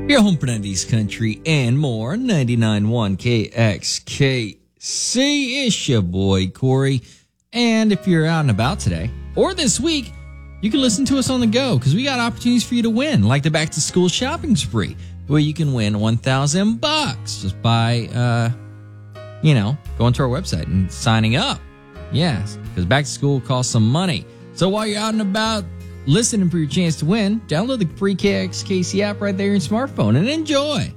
Your home for 90s country and more. 99.1 KXKC. It's your boy, Corey. And if you're out and about today or this week, you can listen to us on the go because we got opportunities for you to win, like the back to school shopping spree, where you can win $1,000 just by, going to our website and signing up. Yes, because back to school costs some money. So while you're out and about listening for your chance to win, download the free KXKC app right there on your smartphone and enjoy.